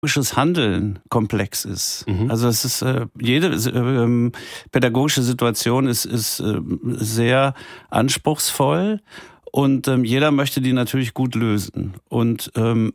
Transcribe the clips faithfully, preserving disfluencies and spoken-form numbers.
pädagogisches Handeln komplex ist. Mhm. Also es ist äh, jede äh, pädagogische Situation ist, ist äh, sehr anspruchsvoll und ähm, jeder möchte die natürlich gut lösen. Und ähm,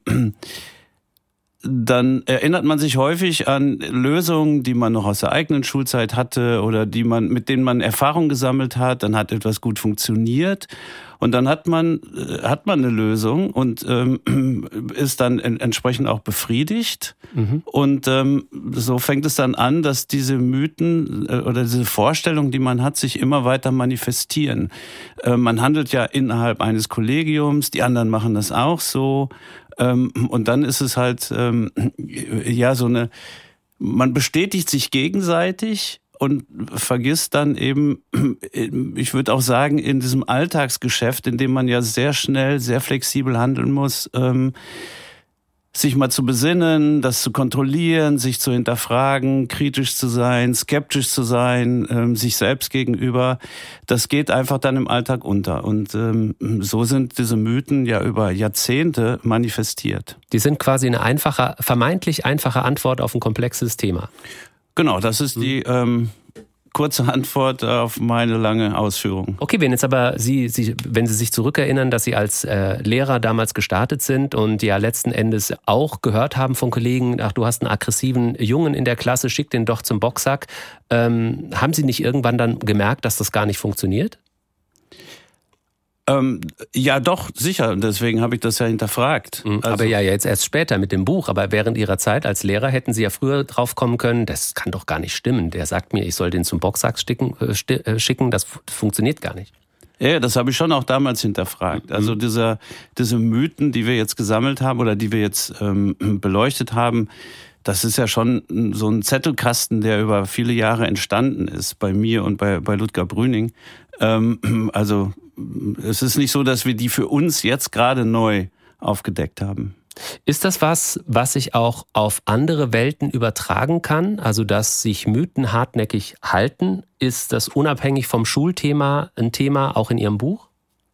dann erinnert man sich häufig an Lösungen, die man noch aus der eigenen Schulzeit hatte oder die man, mit denen man Erfahrung gesammelt hat. Dann hat etwas gut funktioniert und dann hat man hat man eine Lösung und ähm, ist dann en- entsprechend auch befriedigt. Mhm. Und ähm, so fängt es dann an, dass diese Mythen äh, oder diese Vorstellungen, die man hat, sich immer weiter manifestieren. Äh, man handelt ja innerhalb eines Kollegiums, die anderen machen das auch so. Und dann ist es halt, ähm, ja, so eine, man bestätigt sich gegenseitig und vergisst dann eben, ich würde auch sagen, in diesem Alltagsgeschäft, in dem man ja sehr schnell, sehr flexibel handeln muss, ähm, sich mal zu besinnen, das zu kontrollieren, sich zu hinterfragen, kritisch zu sein, skeptisch zu sein, ähm, sich selbst gegenüber, das geht einfach dann im Alltag unter. Und ähm, so sind diese Mythen ja über Jahrzehnte manifestiert. Die sind quasi eine einfache, vermeintlich einfache Antwort auf ein komplexes Thema. Genau, das ist die ähm, kurze Antwort auf meine lange Ausführung. Okay, wenn jetzt aber Sie, Sie, wenn Sie sich zurückerinnern, dass Sie als äh, Lehrer damals gestartet sind und ja letzten Endes auch gehört haben von Kollegen, ach, du hast einen aggressiven Jungen in der Klasse, schick den doch zum Boxsack. Ähm, haben Sie nicht irgendwann dann gemerkt, dass das gar nicht funktioniert? Ähm, ja, doch, sicher. Und deswegen habe ich das ja hinterfragt. Mhm, also, aber ja, jetzt erst später mit dem Buch. Aber während Ihrer Zeit als Lehrer hätten Sie ja früher drauf kommen können, das kann doch gar nicht stimmen. Der sagt mir, ich soll den zum Boxsack schicken, äh, schicken. Das funktioniert gar nicht. Ja, das habe ich schon auch damals hinterfragt. Also diese, diese Mythen, die wir jetzt gesammelt haben oder die wir jetzt ähm, beleuchtet haben, das ist ja schon so ein Zettelkasten, der über viele Jahre entstanden ist, bei mir und bei, bei Ludger Brüning. Ähm, also es ist nicht so, dass wir die für uns jetzt gerade neu aufgedeckt haben. Ist das was, was sich auch auf andere Welten übertragen kann? Also, dass sich Mythen hartnäckig halten? Ist das unabhängig vom Schulthema ein Thema auch in Ihrem Buch?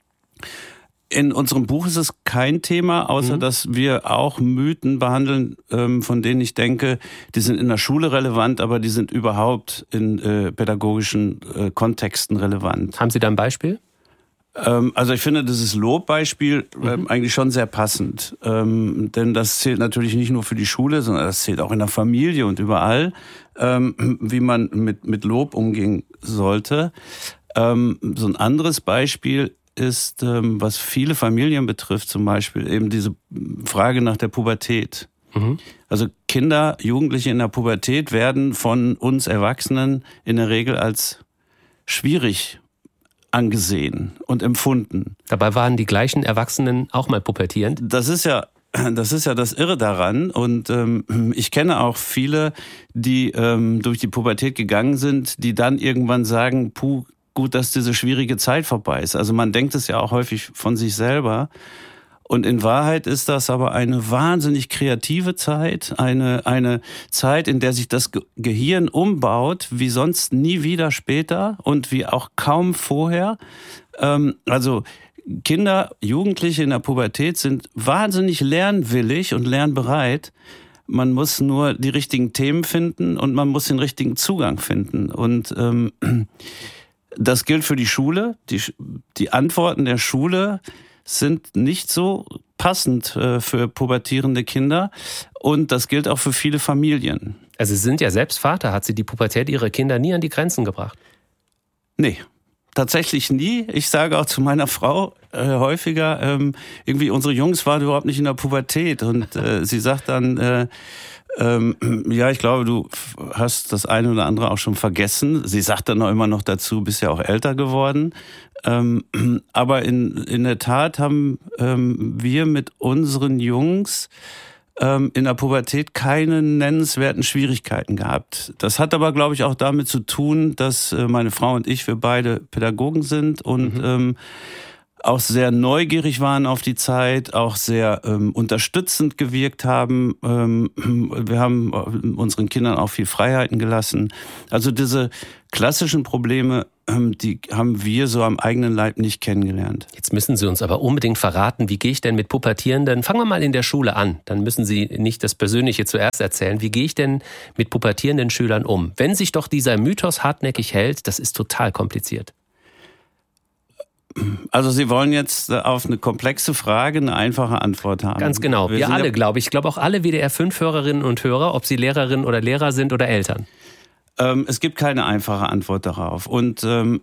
In unserem Buch ist es kein Thema, außer mhm. dass wir auch Mythen behandeln, ähm, von denen ich denke, die sind in der Schule relevant, aber die sind überhaupt in äh, pädagogischen äh, Kontexten relevant. Haben Sie da ein Beispiel? Ähm, also ich finde dieses Lobbeispiel äh, mhm. eigentlich schon sehr passend, ähm, denn das zählt natürlich nicht nur für die Schule, sondern das zählt auch in der Familie und überall, ähm, wie man mit, mit Lob umgehen sollte. Ähm, so ein anderes Beispiel ist, was viele Familien betrifft, zum Beispiel eben diese Frage nach der Pubertät. Mhm. Also Kinder, Jugendliche in der Pubertät werden von uns Erwachsenen in der Regel als schwierig angesehen und empfunden. Dabei waren die gleichen Erwachsenen auch mal pubertierend. Das ist ja Das ist ja das Irre daran und ähm, ich kenne auch viele, die ähm, durch die Pubertät gegangen sind, die dann irgendwann sagen, puh, gut, dass diese schwierige Zeit vorbei ist. Also man denkt es ja auch häufig von sich selber. Und in Wahrheit ist das aber eine wahnsinnig kreative Zeit, eine eine Zeit, in der sich das Gehirn umbaut, wie sonst nie wieder später und wie auch kaum vorher. Ähm, also Kinder, Jugendliche in der Pubertät sind wahnsinnig lernwillig und lernbereit. Man muss nur die richtigen Themen finden und man muss den richtigen Zugang finden. Und ähm, das gilt für die Schule. Die, die Antworten der Schule sind nicht so passend äh, für pubertierende Kinder. Und das gilt auch für viele Familien. Also Sie sind ja selbst Vater. Hat Sie die Pubertät Ihrer Kinder nie an die Grenzen gebracht? Nee, tatsächlich nie. Ich sage auch zu meiner Frau äh, häufiger, ähm, irgendwie unsere Jungs waren überhaupt nicht in der Pubertät. Und äh, sie sagt dann, äh, ähm, ja, ich glaube, du hast das eine oder andere auch schon vergessen. Sie sagt dann auch immer noch dazu, bist ja auch älter geworden. Ähm, aber in, in der Tat haben ähm, wir mit unseren Jungs ähm, in der Pubertät keine nennenswerten Schwierigkeiten gehabt. Das hat aber, glaube ich, auch damit zu tun, dass äh, meine Frau und ich, wir beide Pädagogen sind und mhm. ähm, auch sehr neugierig waren auf die Zeit, auch sehr ähm, unterstützend gewirkt haben. Ähm, wir haben unseren Kindern auch viel Freiheiten gelassen. Also diese klassischen Probleme, ähm, die haben wir so am eigenen Leib nicht kennengelernt. Jetzt müssen Sie uns aber unbedingt verraten, wie gehe ich denn mit Pubertierenden? Fangen wir mal in der Schule an. Dann müssen Sie nicht das Persönliche zuerst erzählen. Wie gehe ich denn mit pubertierenden Schülern um? Wenn sich doch dieser Mythos hartnäckig hält, das ist total kompliziert. Also Sie wollen jetzt auf eine komplexe Frage eine einfache Antwort haben. Ganz genau. Wir, Wir alle, ja glaube ich. Ich glaube auch alle W D R fünf Hörerinnen und Hörer, ob sie Lehrerinnen oder Lehrer sind oder Eltern. Ähm, es gibt keine einfache Antwort darauf. Und ähm,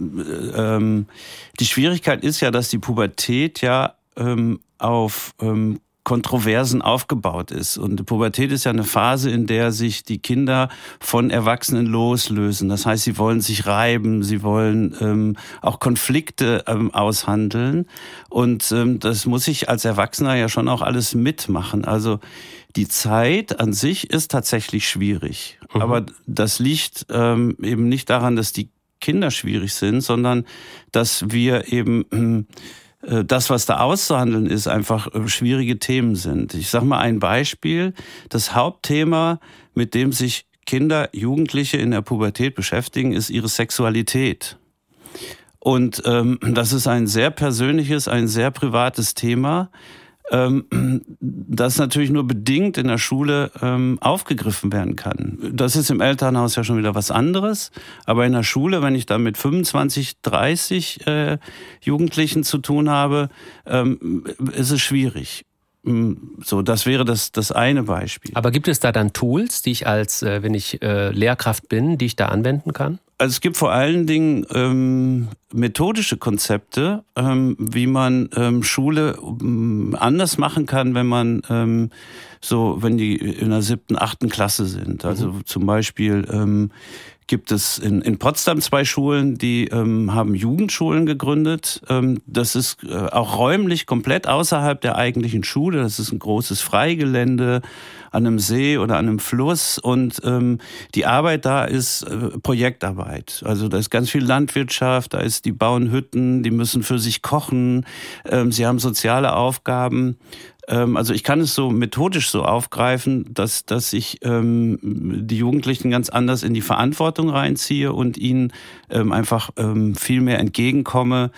ähm, die Schwierigkeit ist ja, dass die Pubertät ja ähm, auf ähm, Kontroversen aufgebaut ist. Und die Pubertät ist ja eine Phase, in der sich die Kinder von Erwachsenen loslösen. Das heißt, sie wollen sich reiben, sie wollen ähm, auch Konflikte ähm, aushandeln. Und ähm, das muss ich als Erwachsener ja schon auch alles mitmachen. Also die Zeit an sich ist tatsächlich schwierig. Mhm. Aber das liegt ähm, eben nicht daran, dass die Kinder schwierig sind, sondern dass wir eben äh, das, was da auszuhandeln ist, einfach schwierige Themen sind. Ich sage mal ein Beispiel. Das Hauptthema, mit dem sich Kinder, Jugendliche in der Pubertät beschäftigen, ist ihre Sexualität. Und ähm, das ist ein sehr persönliches, ein sehr privates Thema, ähm, das natürlich nur bedingt in der Schule ähm, aufgegriffen werden kann. Das ist im Elternhaus ja schon wieder was anderes, aber in der Schule, wenn ich da mit fünfundzwanzig, dreißig äh, Jugendlichen zu tun habe, ähm, ist es schwierig. So, das wäre das, das eine Beispiel. Aber gibt es da dann Tools, die ich als, äh, wenn ich äh, Lehrkraft bin, die ich da anwenden kann? Also es gibt vor allen Dingen ähm, methodische Konzepte, ähm, wie man ähm, Schule ähm, anders machen kann, wenn man ähm, so, wenn die in der siebten, achten Klasse sind. Also mhm. zum Beispiel ähm, gibt es in, in Potsdam zwei Schulen, die ähm, haben Jugendschulen gegründet. Ähm, das ist äh, auch räumlich komplett außerhalb der eigentlichen Schule. Das ist ein großes Freigelände an einem See oder an einem Fluss. Und ähm, die Arbeit da ist äh, Projektarbeit. Also da ist ganz viel Landwirtschaft, da ist, die bauen Hütten, die müssen für sich kochen, ähm, sie haben soziale Aufgaben. Also ich kann es so methodisch so aufgreifen, dass dass ich ähm, die Jugendlichen ganz anders in die Verantwortung reinziehe und ihnen ähm, einfach ähm, viel mehr entgegenkomme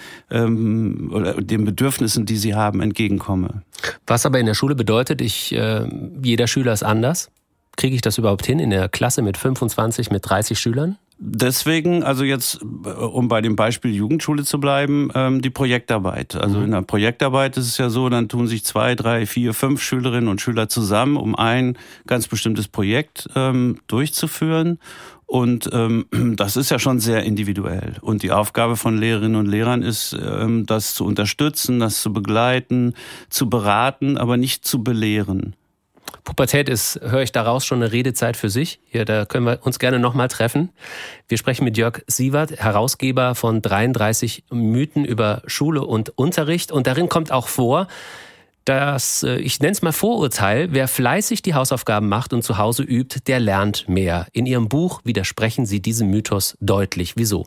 ähm, oder den Bedürfnissen, die sie haben, entgegenkomme. Was aber in der Schule bedeutet, ich äh, jeder Schüler ist anders. Kriege ich das überhaupt hin in der Klasse mit fünfundzwanzig, mit dreißig Schülern? Deswegen, also jetzt, um bei dem Beispiel Jugendschule zu bleiben, ähm, die Projektarbeit. Also mhm. in der Projektarbeit ist es ja so, dann tun sich zwei, drei, vier, fünf Schülerinnen und Schüler zusammen, um ein ganz bestimmtes Projekt ähm, durchzuführen. Und ähm, das ist ja schon sehr individuell. Und die Aufgabe von Lehrerinnen und Lehrern ist, ähm, das zu unterstützen, das zu begleiten, zu beraten, aber nicht zu belehren. Pubertät ist, höre ich daraus, schon eine Redezeit für sich. Hier, da können wir uns gerne nochmal treffen. Wir sprechen mit Jörg Siewert, Herausgeber von dreiunddreißig Mythen über Schule und Unterricht. Und darin kommt auch vor, dass, ich nenne es mal Vorurteil, wer fleißig die Hausaufgaben macht und zu Hause übt, der lernt mehr. In Ihrem Buch widersprechen Sie diesem Mythos deutlich. Wieso?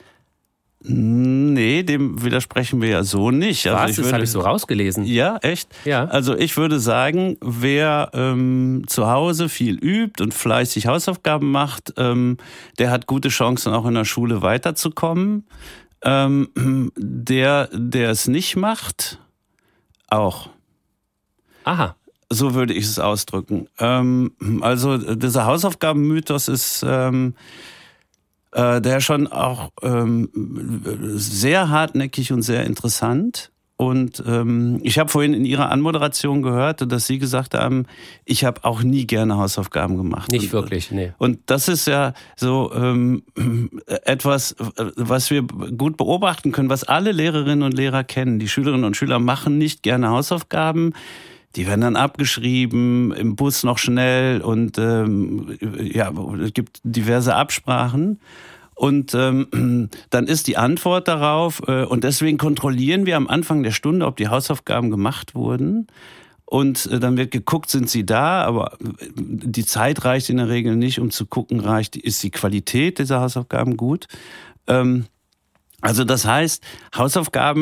Nee, dem widersprechen wir ja so nicht. Also Was? Ich würde, das habe ich so rausgelesen. Ja, echt? Ja. Also ich würde sagen, wer ähm, zu Hause viel übt und fleißig Hausaufgaben macht, ähm, der hat gute Chancen, auch in der Schule weiterzukommen. Ähm, der, der es nicht macht, auch. Aha. So würde ich es ausdrücken. Ähm, also dieser Hausaufgabenmythos ist Ähm, der schon auch ähm, sehr hartnäckig und sehr interessant. Und ähm, ich habe vorhin in Ihrer Anmoderation gehört, dass Sie gesagt haben, ich habe auch nie gerne Hausaufgaben gemacht. Nicht wirklich, nee. Und das ist ja so ähm, etwas, was wir gut beobachten können, was alle Lehrerinnen und Lehrer kennen. Die Schülerinnen und Schüler machen nicht gerne Hausaufgaben. Die werden dann abgeschrieben, im Bus noch schnell und ähm, ja, es gibt diverse Absprachen. Und ähm, dann ist die Antwort darauf, äh, und deswegen kontrollieren wir am Anfang der Stunde, ob die Hausaufgaben gemacht wurden. Und äh, dann wird geguckt, sind sie da, aber die Zeit reicht in der Regel nicht, um zu gucken, reicht, ist die Qualität dieser Hausaufgaben gut. Ähm, also das heißt, Hausaufgaben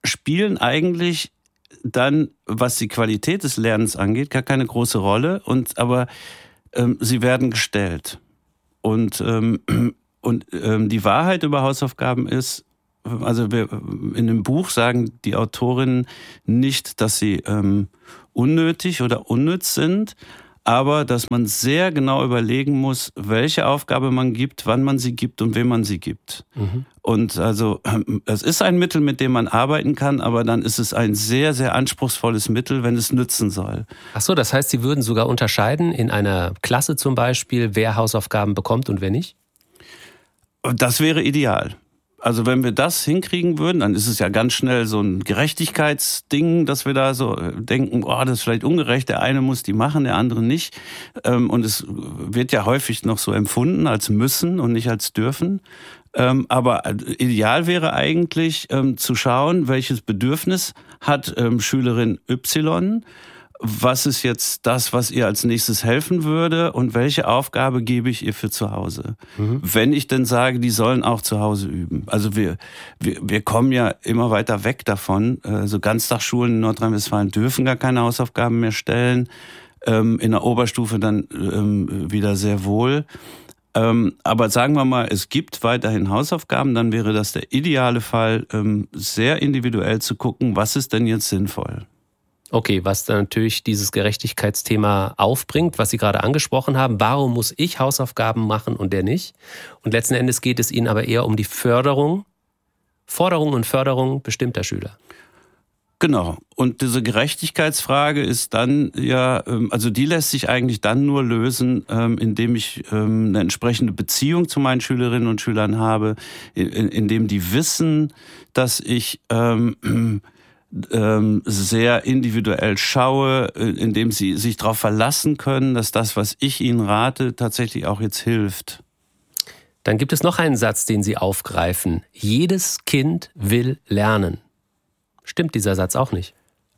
spielen eigentlich dann, was die Qualität des Lernens angeht, gar keine große Rolle. Und aber ähm, sie werden gestellt. Und, ähm, und ähm, die Wahrheit über Hausaufgaben ist, also wir in dem Buch sagen die Autorinnen nicht, dass sie ähm, unnötig oder unnütz sind, aber dass man sehr genau überlegen muss, welche Aufgabe man gibt, wann man sie gibt und wem man sie gibt. Mhm. Und also es ist ein Mittel, mit dem man arbeiten kann, aber dann ist es ein sehr, sehr anspruchsvolles Mittel, wenn es nützen soll. Ach so, das heißt, Sie würden sogar unterscheiden in einer Klasse zum Beispiel, wer Hausaufgaben bekommt und wer nicht? Das wäre ideal. Also wenn wir das hinkriegen würden, dann ist es ja ganz schnell so ein Gerechtigkeitsding, dass wir da so denken, oh, das ist vielleicht ungerecht, der eine muss die machen, der andere nicht. Und es wird ja häufig noch so empfunden als müssen und nicht als dürfen. Aber ideal wäre eigentlich zu schauen, welches Bedürfnis hat Schülerin Y, was ist jetzt das, was ihr als nächstes helfen würde und welche Aufgabe gebe ich ihr für zu Hause? Mhm. Wenn ich denn sage, die sollen auch zu Hause üben. Also wir, wir, wir kommen ja immer weiter weg davon. So Ganztagsschulen in Nordrhein-Westfalen dürfen gar keine Hausaufgaben mehr stellen. In der Oberstufe dann wieder sehr wohl. Aber sagen wir mal, es gibt weiterhin Hausaufgaben, dann wäre das der ideale Fall, sehr individuell zu gucken, was ist denn jetzt sinnvoll? Okay, was dann natürlich dieses Gerechtigkeitsthema aufbringt, was Sie gerade angesprochen haben. Warum muss ich Hausaufgaben machen und der nicht? Und letzten Endes geht es Ihnen aber eher um die Förderung, Forderung und Förderung bestimmter Schüler. Genau. Und diese Gerechtigkeitsfrage ist dann ja, also die lässt sich eigentlich dann nur lösen, indem ich eine entsprechende Beziehung zu meinen Schülerinnen und Schülern habe, indem die wissen, dass ich sehr individuell schaue, indem sie sich darauf verlassen können, dass das, was ich ihnen rate, tatsächlich auch jetzt hilft. Dann gibt es noch einen Satz, den Sie aufgreifen. Jedes Kind will lernen. Stimmt dieser Satz auch nicht?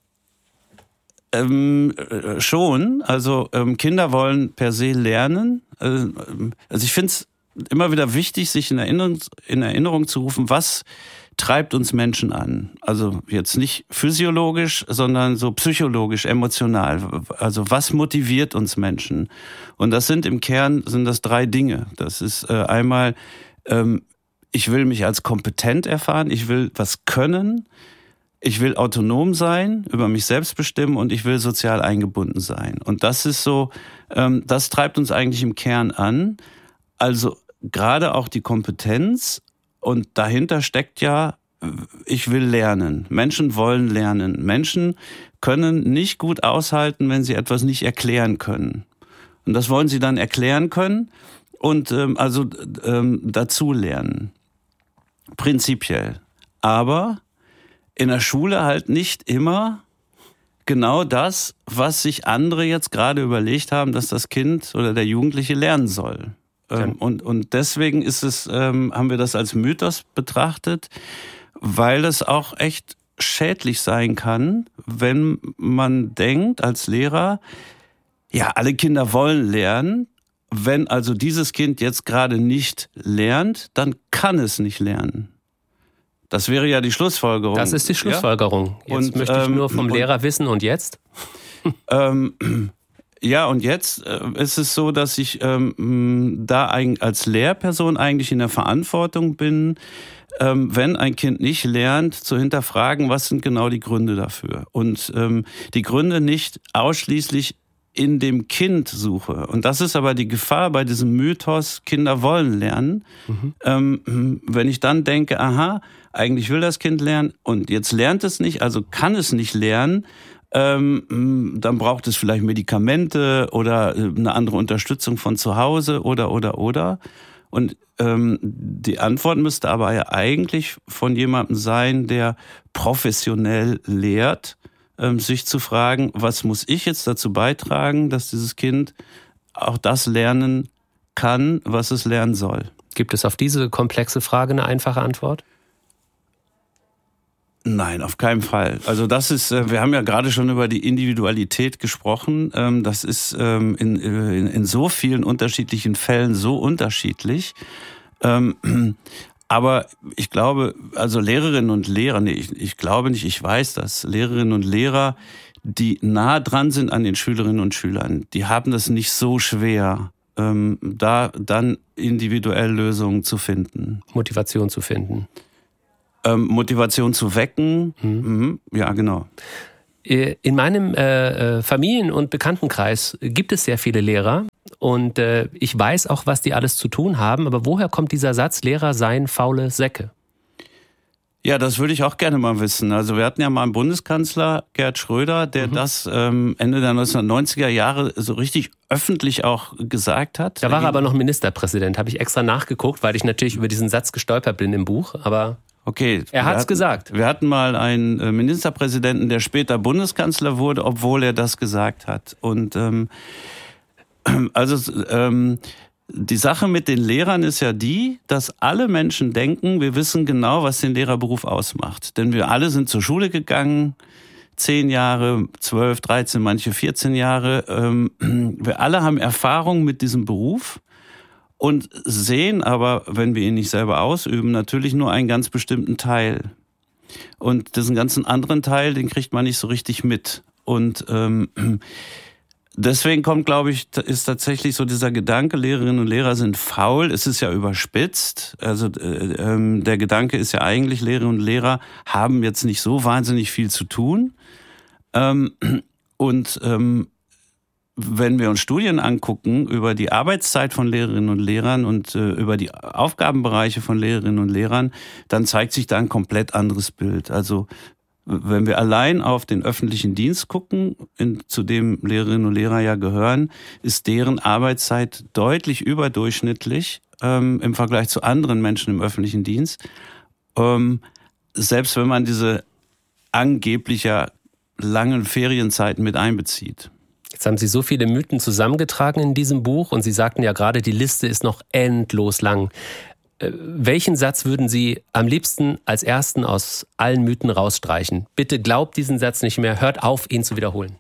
Ähm, schon. Also ähm, Kinder wollen per se lernen. Also ich finde es immer wieder wichtig, sich in Erinnerung, in Erinnerung zu rufen, was treibt uns Menschen an. Also jetzt nicht physiologisch, sondern so psychologisch, emotional. Also was motiviert uns Menschen? Und das sind im Kern sind das drei Dinge. Das ist äh, einmal, ähm, ich will mich als kompetent erfahren, ich will was können, ich will autonom sein, über mich selbst bestimmen und ich will sozial eingebunden sein. Und das ist so, ähm, das treibt uns eigentlich im Kern an. Also gerade auch die Kompetenz. Und dahinter steckt ja, ich will lernen. Menschen wollen lernen. Menschen können nicht gut aushalten, wenn sie etwas nicht erklären können. Und das wollen sie dann erklären können und ähm, also ähm, dazu lernen. Prinzipiell. Aber in der Schule halt nicht immer genau das, was sich andere jetzt gerade überlegt haben, dass das Kind oder der Jugendliche lernen soll. Ähm, und, und deswegen ist es, ähm, haben wir das als Mythos betrachtet, weil es auch echt schädlich sein kann, wenn man denkt als Lehrer, ja, alle Kinder wollen lernen. Wenn also dieses Kind jetzt gerade nicht lernt, dann kann es nicht lernen. Das wäre ja die Schlussfolgerung. Das ist die Schlussfolgerung. Ja? Jetzt und, möchte ich nur vom ähm, Lehrer und, wissen, und jetzt? Ähm, Ja, und jetzt äh, ist es so, dass ich ähm, da ein, als Lehrperson eigentlich in der Verantwortung bin, ähm, wenn ein Kind nicht lernt, zu hinterfragen, was sind genau die Gründe dafür. Und ähm, die Gründe nicht ausschließlich in dem Kind suche. Und das ist aber die Gefahr bei diesem Mythos, Kinder wollen lernen. Mhm. Ähm, wenn ich dann denke, aha, eigentlich will das Kind lernen und jetzt lernt es nicht, also kann es nicht lernen, Ähm, dann braucht es vielleicht Medikamente oder eine andere Unterstützung von zu Hause oder, oder, oder. Und ähm, die Antwort müsste aber ja eigentlich von jemandem sein, der professionell lehrt, ähm, sich zu fragen, was muss ich jetzt dazu beitragen, dass dieses Kind auch das lernen kann, was es lernen soll. Gibt es auf diese komplexe Frage eine einfache Antwort? Nein, auf keinen Fall. Also das ist, wir haben ja gerade schon über die Individualität gesprochen. Das ist in, in, in so vielen unterschiedlichen Fällen so unterschiedlich. Aber ich glaube, also Lehrerinnen und Lehrer, nee, ich, ich glaube nicht, ich weiß das, Lehrerinnen und Lehrer, die nah dran sind an den Schülerinnen und Schülern, die haben das nicht so schwer, ähm, da dann individuell Lösungen zu finden. Motivation zu finden. Ähm, Motivation zu wecken, mhm. Mhm. ja genau. In meinem äh, Familien- und Bekanntenkreis gibt es sehr viele Lehrer und äh, ich weiß auch, was die alles zu tun haben, aber woher kommt dieser Satz, Lehrer seien faule Säcke? Ja, das würde ich auch gerne mal wissen. Also wir hatten ja mal einen Bundeskanzler, Gerhard Schröder, der mhm. das ähm, Ende der neunzehnhundertneunziger Jahre so richtig öffentlich auch gesagt hat. Da war er aber noch Ministerpräsident, habe ich extra nachgeguckt, weil ich natürlich über diesen Satz gestolpert bin im Buch, aber... Okay. Er hat's hatten, gesagt. Wir hatten mal einen Ministerpräsidenten, der später Bundeskanzler wurde, obwohl er das gesagt hat. Und ähm, also ähm, die Sache mit den Lehrern ist ja die, dass alle Menschen denken, wir wissen genau, was den Lehrerberuf ausmacht. Denn wir alle sind zur Schule gegangen, zehn Jahre, zwölf, dreizehn, manche vierzehn Jahre. Ähm, wir alle haben Erfahrung mit diesem Beruf. Und sehen aber, wenn wir ihn nicht selber ausüben, natürlich nur einen ganz bestimmten Teil. Und diesen ganzen anderen Teil, den kriegt man nicht so richtig mit. Und ähm, deswegen kommt, glaube ich, ist tatsächlich so dieser Gedanke, Lehrerinnen und Lehrer sind faul. Es ist ja überspitzt. Also äh, ähm, der Gedanke ist ja eigentlich, Lehrerinnen und Lehrer haben jetzt nicht so wahnsinnig viel zu tun. Ähm, und ähm, wenn wir uns Studien angucken über die Arbeitszeit von Lehrerinnen und Lehrern und äh, über die Aufgabenbereiche von Lehrerinnen und Lehrern, dann zeigt sich da ein komplett anderes Bild. Also wenn wir allein auf den öffentlichen Dienst gucken, in, zu dem Lehrerinnen und Lehrer ja gehören, ist deren Arbeitszeit deutlich überdurchschnittlich ähm, im Vergleich zu anderen Menschen im öffentlichen Dienst. Ähm, selbst wenn man diese angeblich ja langen Ferienzeiten mit einbezieht. Jetzt haben Sie so viele Mythen zusammengetragen in diesem Buch und Sie sagten ja gerade, die Liste ist noch endlos lang. Äh, welchen Satz würden Sie am liebsten als ersten aus allen Mythen rausstreichen? Bitte glaubt diesen Satz nicht mehr, hört auf, ihn zu wiederholen.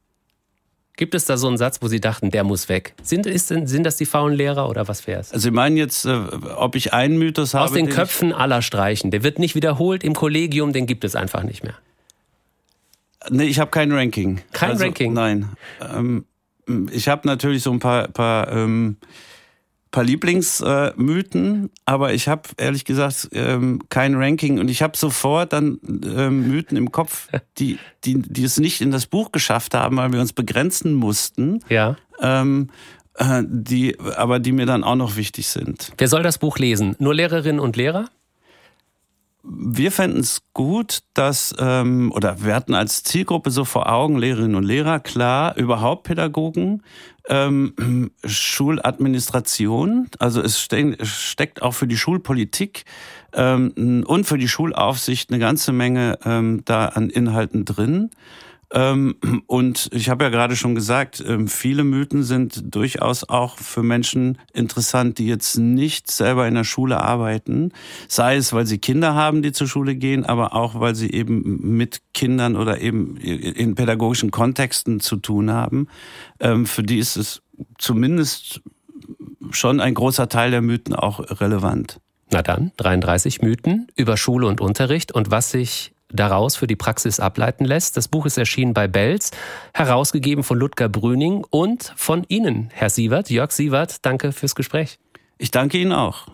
Gibt es da so einen Satz, wo Sie dachten, der muss weg? Sind, ist, sind das die faulen Lehrer oder was wäre es? Also Sie meinen jetzt, äh, ob ich einen Mythos habe? Aus den Köpfen aller streichen. Der wird nicht wiederholt im Kollegium, den gibt es einfach nicht mehr. Nee, ich habe kein Ranking. Kein also, Ranking? Nein. Ähm, ich habe natürlich so ein paar, paar, ähm, paar Lieblingsmythen, äh, aber ich habe ehrlich gesagt ähm, kein Ranking. Und ich habe sofort dann ähm, Mythen im Kopf, die, die, die es nicht in das Buch geschafft haben, weil wir uns begrenzen mussten. Ja. Ähm, äh, die, aber die mir dann auch noch wichtig sind. Wer soll das Buch lesen? Nur Lehrerinnen und Lehrer? Wir fänden es gut, dass, ähm, oder wir hatten als Zielgruppe so vor Augen Lehrerinnen und Lehrer, klar, überhaupt Pädagogen, ähm, Schuladministration, also es ste- steckt auch für die Schulpolitik ähm, und für die Schulaufsicht eine ganze Menge ähm, da an Inhalten drin. Ähm, und ich habe ja gerade schon gesagt, ähm, viele Mythen sind durchaus auch für Menschen interessant, die jetzt nicht selber in der Schule arbeiten. Sei es, weil sie Kinder haben, die zur Schule gehen, aber auch, weil sie eben mit Kindern oder eben in pädagogischen Kontexten zu tun haben. Ähm, für die ist es zumindest schon ein großer Teil der Mythen auch relevant. Na dann, dreiunddreißig Mythen über Schule und Unterricht und was sich daraus für die Praxis ableiten lässt. Das Buch ist erschienen bei Belz, herausgegeben von Ludger Brüning und von Ihnen, Herr Siewert, Jörg Siewert. Danke fürs Gespräch. Ich danke Ihnen auch.